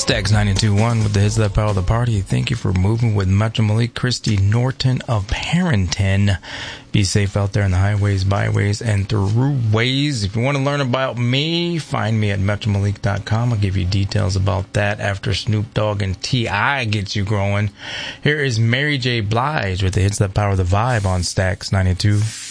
Stacks 92.1 with the hits that power the party. Thank you for moving with Metro Malik, Christy Norton of Parrington. Be safe out there in the highways, byways, and throughways. If you want to learn about me, find me at metromalik.com. I'll give you details about that after Snoop Dogg and T.I. gets you growing. Here is Mary J. Blige with the hits that power the vibe on Stacks 92.